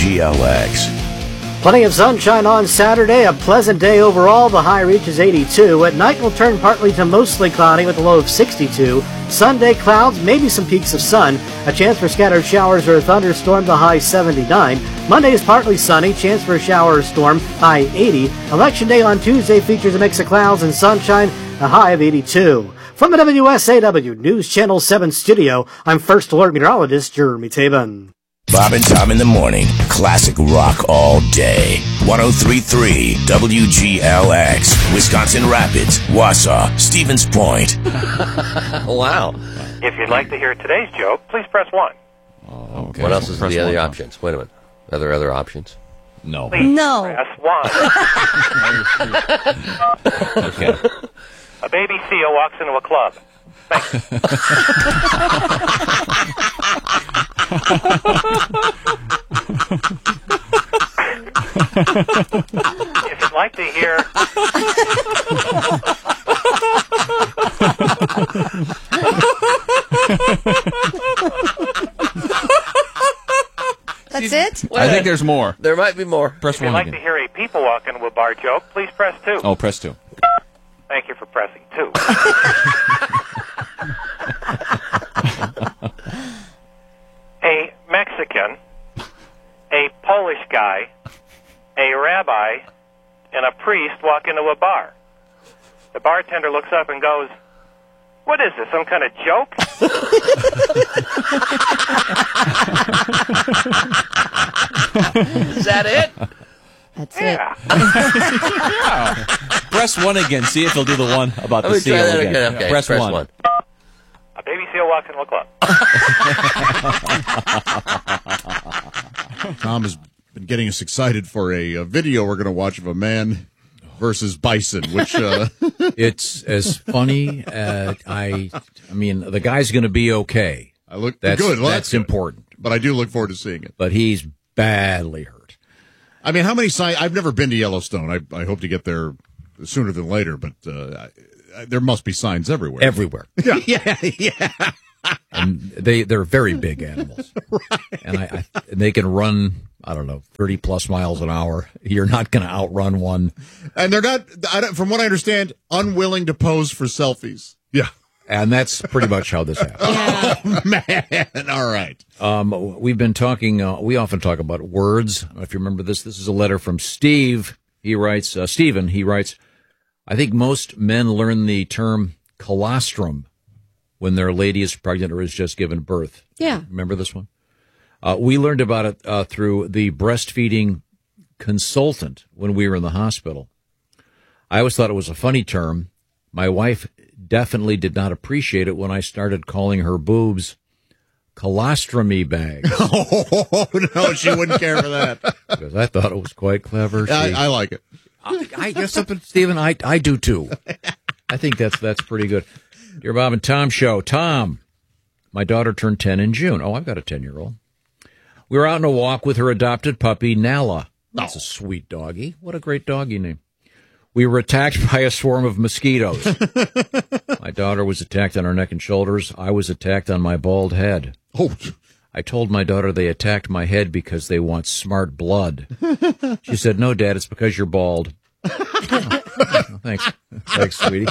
WGLX. Plenty of sunshine on Saturday, a pleasant day overall. The high reaches 82. At night, will turn partly to mostly cloudy with a low of 62. Sunday, clouds, maybe some peaks of sun. A chance for scattered showers or a thunderstorm, the high 79. Monday is partly sunny, chance for a shower or storm, high 80. Election day on Tuesday features a mix of clouds and sunshine, a high of 82. From the WSAW News Channel 7 studio, I'm First Alert Meteorologist Jeremy Taban. Bob and Tom in the morning. Classic rock all day. 103.3 WGLX. Wisconsin Rapids, Wausau, Stevens Point. Wow. If you'd like to hear today's joke, please press 1. Oh, okay. What else is the other options? Wait a minute. Are there other options? No. Please No. press 1. Okay. A baby seal walks into a club. Thanks. If you'd like to hear... That's it? I think there's more. There might be more. Press If you'd 1 like again. to hear a people walk into a bar joke, please press 2. Oh, press 2. Thank you for pressing 2. A Mexican, a Polish guy, a rabbi, and a priest walk into a bar. The bartender looks up and goes, "What is this, some kind of joke?" Is that it? That's Yeah. Press 1 again. See if he'll do the one about Let the me seal try that again. again. Okay, Press 1. 1. A baby seal walks into a club. Tom has been getting us excited for a video we're going to watch of a man versus bison, which It's as funny. I mean, the guy's going to be okay. I look That's good. Well, that's good. important. But I do look forward to seeing it. But he's badly hurt. I mean, how many signs? I've never been to Yellowstone. I hope to get there sooner than later, but there must be signs everywhere. Everywhere. Yeah. yeah. And they're very big animals. Right. And they can run, I don't know, 30 plus miles an hour. You're not going to outrun one. And they're not, from what I understand, unwilling to pose for selfies. Yeah. And that's pretty much how this happens. Oh, man. All right. We've been talking, we often talk about words. I don't know if you remember this. This is a letter from Steve. He writes, Stephen, he writes, I think most men learn the term colostrum when their lady is pregnant or has just given birth. Yeah. Remember this one? We learned about it through the breastfeeding consultant when we were in the hospital. I always thought it was a funny term. My wife definitely did not appreciate it when I started calling her boobs colostromy bags. Oh, no, she wouldn't care for that. Because I thought it was quite clever. I like it. I guess something, Stephen, I do too. I think that's pretty good. Dear Bob and Tom show. Tom, my daughter turned 10 in June. Oh, I've got a 10-year-old. We were out on a walk with her adopted puppy, Nala. That's a sweet doggy. What a great doggy name. We were attacked by a swarm of mosquitoes. My daughter was attacked on her neck and shoulders. I was attacked on my bald head. Oh, I told my daughter they attacked my head because they want smart blood. She said, no, Dad, it's because you're bald. Oh, thanks. Thanks, sweetie.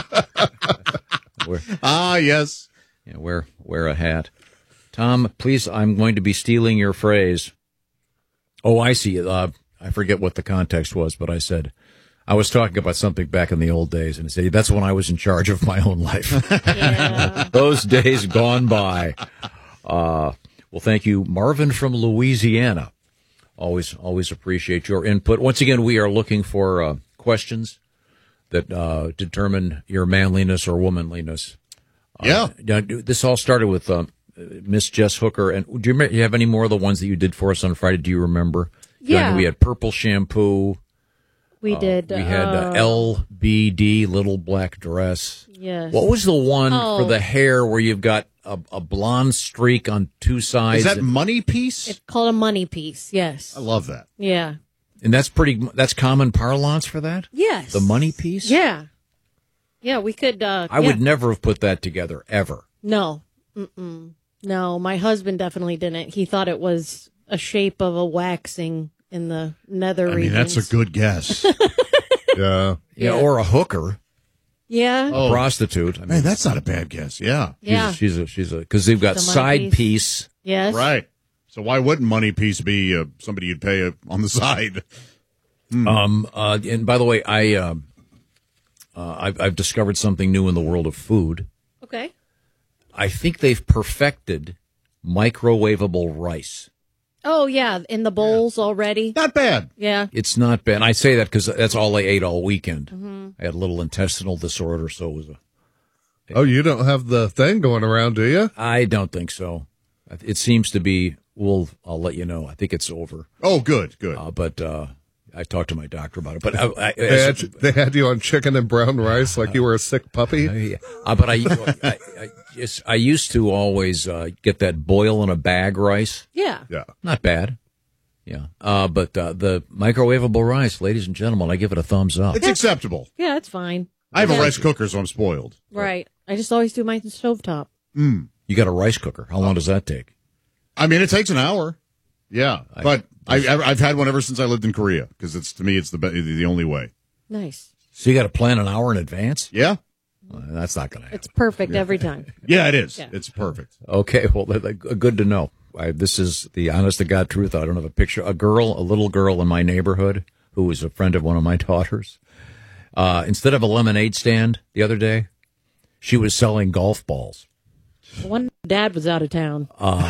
yes. Yeah, wear a hat. Tom, please, I'm going to be stealing your phrase. Oh, I see. I forget what the context was, but I said, I was talking about something back in the old days, and I said, that's when I was in charge of my own life. Yeah. Those days gone by. Well, thank you, Marvin from Louisiana. Always appreciate your input. Once again, we are looking for questions that determine your manliness or womanliness. Yeah. This all started with Miss Jess Hooker. And do you have any more of the ones that you did for us on Friday? Do you remember? Yeah. We had purple shampoo. We did. We had LBD, little black dress. Yes. What was the one for the hair where you've got a blonde streak on two sides? Is that money piece? It's called a money piece. Yes. I love that. Yeah. And that's common parlance for that? Yes. The money piece? Yeah. Yeah, we could. I would never have put that together, ever. No. Mm-mm. No, my husband definitely didn't. He thought it was a shape of a waxing in the nether I mean, regions. that's a good guess. Yeah, Yeah. or a hooker, Yeah. a prostitute. I mean, Man, that's not a bad guess. Yeah. Yeah. she's a because they've got The money side piece. piece. Yes. Right. So why wouldn't Money Piece be somebody you'd pay on the side? And by the way, I've discovered something new in the world of food. Okay. I think they've perfected microwavable rice. Oh, yeah. In the bowls already. Not bad. Yeah. It's not bad. And I say that because that's all I ate all weekend. I had a little intestinal disorder, so it was Oh, you don't have the thing going around, do you? I don't think so. It seems to be. I'll let you know. I think it's over. Oh, good. But I talked to my doctor about it. But They had you on chicken and brown rice like you were a sick puppy. But I used to always get that boil in a bag rice. Yeah. Yeah. Not bad. Yeah. But the microwavable rice, ladies and gentlemen, I give it a thumbs up. It's acceptable. Yeah, it's fine. I have a Yeah. rice cooker, so I'm spoiled. Right. I just always do mine in stovetop. You got a rice cooker. How long does that take? I mean, it takes an hour. Yeah, but I've had one ever since I lived in Korea because to me it's the only way. Nice. So you got to plan an hour in advance? Yeah, That's not going to happen. It's perfect every time. yeah, it is. Yeah. It's perfect. Okay, well, good to know. This is the honest to God truth. I don't have a picture. A little girl in my neighborhood who was a friend of one of my daughters. Instead of a lemonade stand the other day, she was selling golf balls. One dad was out of town.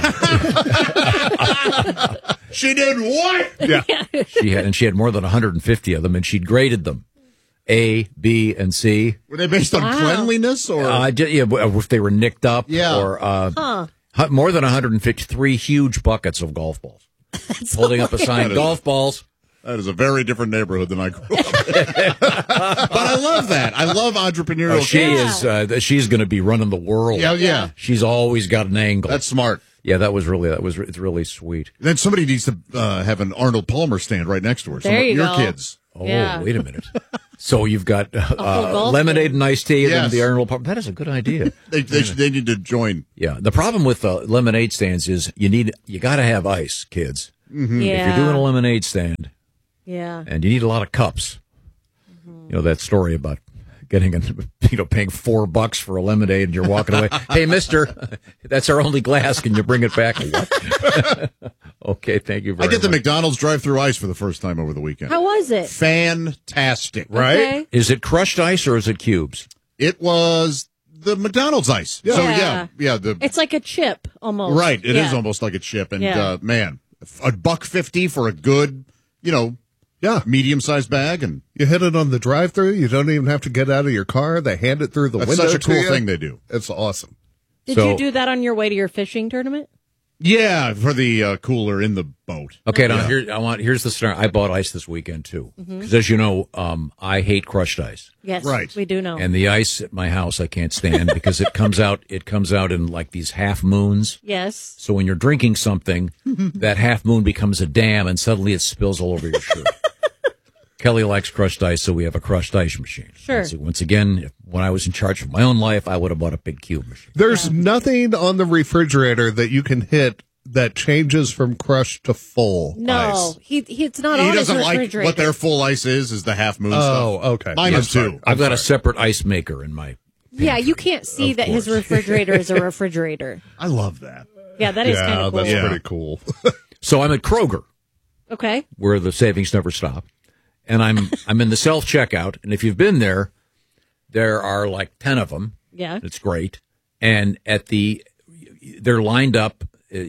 She did what? Yeah. She had more than 150 of them, and she'd graded them A, B, and C. Were they based on cleanliness or? If they were nicked up, Yeah. or more than 153 huge buckets of golf balls. Holding up a sign, golf balls. That is a very different neighborhood than I grew up in. But I love that. I love entrepreneurial. She's going to be running the world. Yeah. She's always got an angle. That's smart. Yeah, it's really sweet. Then somebody needs to have an Arnold Palmer stand right next to her. There you your go. kids. Oh, Yeah. wait a minute. So you've got golf lemonade and iced tea, and then Yes. the Arnold Palmer. That is a good idea. They need to join. Yeah. The problem with lemonade stands is you got to have ice, kids. Yeah. If you're doing a lemonade stand, Yeah. and you need a lot of cups. You know that story about paying $4 for a lemonade and you're walking away. Hey, mister, that's our only glass. Can you bring it back? What? Okay, thank you very I much. did the McDonald's drive-through ice for the first time over the weekend. How was it? Fantastic. Okay. Is it crushed ice or is it cubes? It was the McDonald's ice. Yeah. So Yeah. yeah. It's like a chip almost. Right. It is Yeah. almost like a chip. And Yeah. man, $1.50 for a good, medium-sized bag. And You hit it on the drive-through. You don't even have to get out of your car. They hand it through the that's window. such a cool to you. thing they do. It's awesome. Did So- you do that on your way to your fishing tournament? Yeah, for the cooler in the boat. Okay, now here's the scenario. I bought ice this weekend too, because as you know, I hate crushed ice, Yes. Right. We do know. and the ice at my house I can't stand because it comes out in like these half moons. Yes. So when you're drinking something, that half moon becomes a dam, and suddenly it spills all over your shirt. Kelly likes crushed ice, so we have a crushed ice machine. Sure. Once again, when I was in charge of my own life, I would have bought a big cube machine. There's nothing on the refrigerator that you can hit that changes from crushed to full No, ice. it's not He on his doesn't like refrigerator. what their full ice is the half moon stuff. Oh, okay. Mine I'm is too. sorry. I've got a separate ice maker in my. Yeah, you can't see that his refrigerator is a refrigerator. I love that. Yeah, that is kind Yeah, of cool. that's Yeah. pretty cool. So I'm at Kroger, Okay. where the savings never stop, and I'm in the self checkout, and if you've been there are like 10 of them. Yeah. It's great, and they're lined up,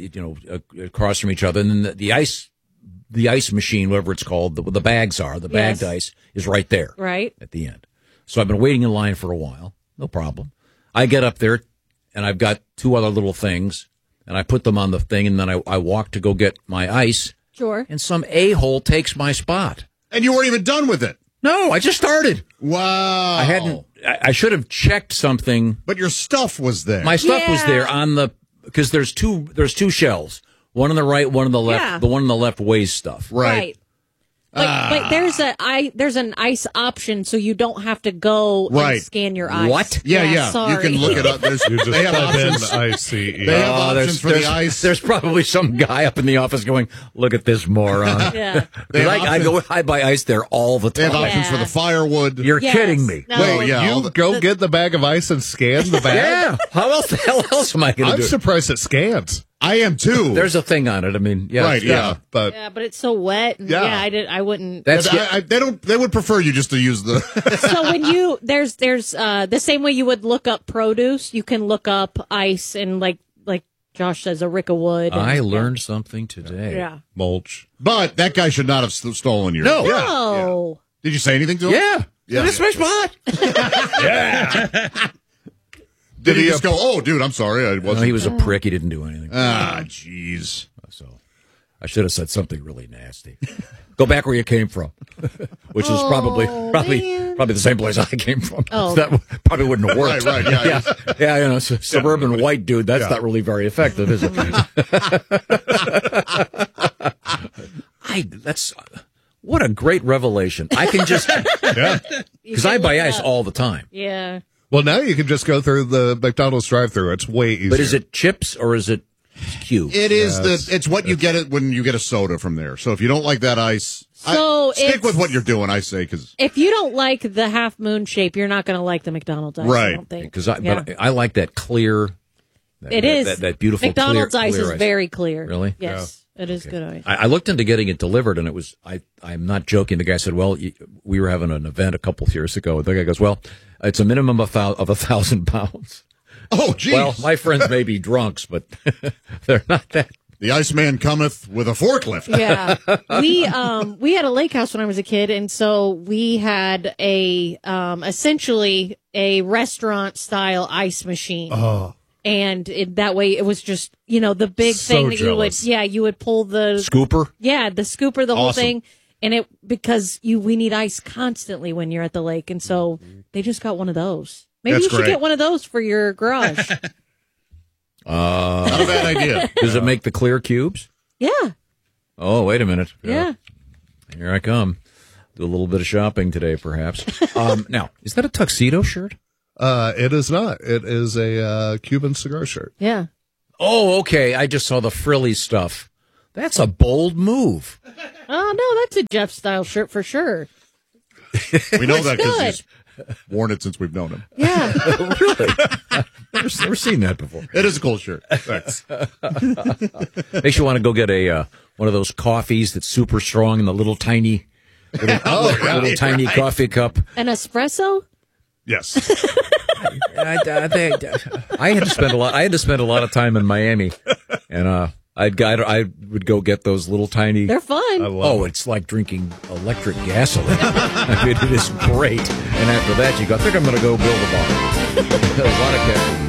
across from each other, and then the ice machine, whatever it's called, the bags are the bagged Yes. ice is right there, Right. at the end. So I've been waiting in line for a while. No problem. I get up there, and I've got two other little things, and I put them on the thing, and then I walk to go get my ice, Sure. and some a-hole takes my spot. And you weren't even done with it. No, I just started. Wow. I hadn't. I should have checked something. But your stuff was there. My stuff was Yeah. there because there's two shelves. One on the right, one on the left. Yeah. The one on the left weighs stuff. right. But there's an ice option, so you don't have to go and scan your ice. What? Yeah. Sorry. You can look it up. They have options. ICE. They have options for the ice. There's probably some guy up in the office going, "Look at this moron." Yeah. I buy ice there all the They time. have options for the firewood. You're kidding me. No. Wait, yeah. You go get the bag of ice and scan the bag? Yeah. How else the hell else am I going to do I'm it? surprised it scans. I am too. There's a thing on it. I mean, yeah. Right, yeah. But But it's so wet. And I wouldn't. They would prefer you just to use the. So when there's the same way you would look up produce, you can look up ice and like Josh says, a rick of wood. I learned something today. Yeah. mulch. But that guy should not have stolen your. No. No. Did you say anything to him? Yeah. Yeah. That's my spot. Did he just go, "Oh, dude, I'm sorry, I wasn't." No, he was a prick. He didn't do anything. Jeez. So I should have said something really nasty. Go back where you came from, which is probably the same place I came from. Oh. So that probably wouldn't have worked. Right, yeah. You know, suburban white dude. That's not really very effective, is it? What a great revelation. I can just because I buy ice all the time. Yeah. Well, now you can just go through the McDonald's drive-thru. It's way easier. But is it chips or is it cubes? It is it's what you get it when you get a soda from there. So if you don't like that ice, stick with what you're doing. I say because if you don't like the half moon shape, you're not going to like the McDonald's ice. Right. I don't think. But I like that clear. That beautiful McDonald's clear ice is ice. very clear. Really? Yes. It is good ice. I looked into getting it delivered, and it was, I'm not joking. The guy said, well, we were having an event a couple of years ago. The guy goes, well, it's a minimum of 1,000 pounds. Oh, geez. Well, my friends may be drunks, but they're not that. The Iceman cometh with a forklift. Yeah. We had a lake house when I was a kid, and so we had essentially a restaurant-style ice machine. Oh. And that way it was just, the big thing that jealous. you would pull the scooper. Yeah, the scooper, the whole Awesome. thing. And because we need ice constantly when you're at the lake. And so they just got one of those. Maybe That's you should great. get one of those for your garage. Not a bad idea. Does it make the clear cubes? Yeah. Oh, wait a minute. Yeah. Here I come. Do a little bit of shopping today, perhaps. Now, is that a tuxedo shirt? It is not. It is a Cuban cigar shirt. Yeah. Oh, okay. I just saw the frilly stuff. That's a bold move. Oh, no, that's a Jeff style shirt for sure. We know that because good. he's worn it since we've known him. Yeah. Really? Never seen that before. It is a cool shirt. Thanks. Makes you want to go get a one of those coffees that's super strong in the little tiny tiny coffee cup. An espresso? Yes. I had to spend a lot. I had to spend a lot of time in Miami, and I would go get those little tiny. They're fun. It's like drinking electric gasoline. I mean, it is great. And after that, you go, I think I'm going to go build a bar. A lot of caffeine.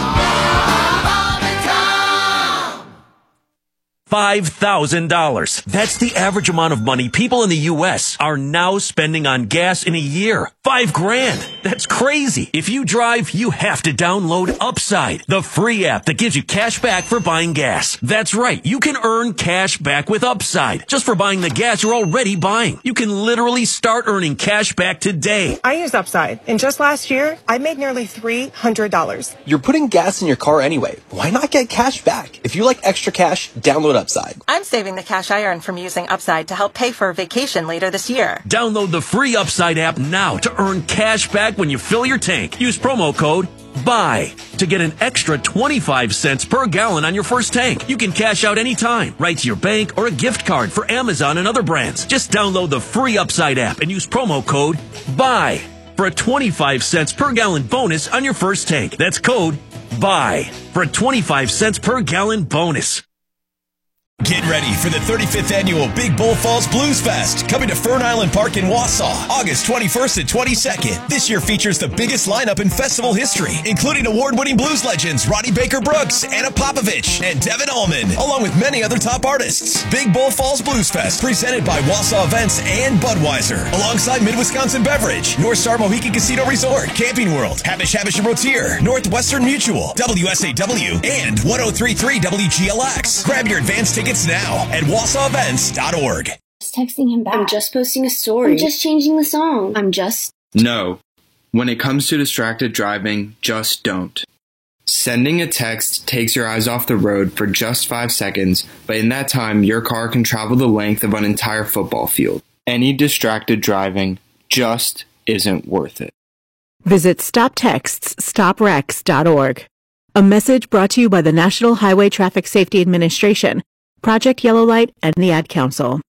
$5,000. That's the average amount of money people in the U.S. are now spending on gas in a year. $5,000. That's crazy. If you drive, you have to download Upside, the free app that gives you cash back for buying gas. That's right. You can earn cash back with Upside just for buying the gas you're already buying. You can literally start earning cash back today. I use Upside, and just last year, I made nearly $300. You're putting gas in your car anyway. Why not get cash back? If you like extra cash, download Upside. I'm saving the cash I earned from using Upside to help pay for a vacation later this year. Download the free Upside app now to earn cash back when you fill your tank. Use promo code BUY to get an extra 25 cents per gallon on your first tank. You can cash out anytime, right to your bank or a gift card for Amazon and other brands. Just download the free Upside app and use promo code BUY for a 25 cents per gallon bonus on your first tank. That's code BUY for a 25 cents per gallon bonus. Get ready for the 35th annual Big Bull Falls Blues Fest, coming to Fern Island Park in Wausau, August 21st and 22nd. This year features the biggest lineup in festival history, including award-winning blues legends Ronnie Baker Brooks, Anna Popovich, and Devin Allman, along with many other top artists. Big Bull Falls Blues Fest, presented by Wausau Events and Budweiser, alongside Mid-Wisconsin Beverage, North Star Mohican Casino Resort, Camping World, Habish and Rotier, Northwestern Mutual, WSAW, and 103.3 WGLX. Grab your advance tickets now at WausauEvents.org. texting him back. I'm just posting a story. I'm just changing the song. No. When it comes to distracted driving, just don't. Sending a text takes your eyes off the road for just 5 seconds, but in that time, your car can travel the length of an entire football field. Any distracted driving just isn't worth it. Visit StopTextsStopWrecks.org. A message brought to you by the National Highway Traffic Safety Administration, Project Yellow Light, and the Ad Council.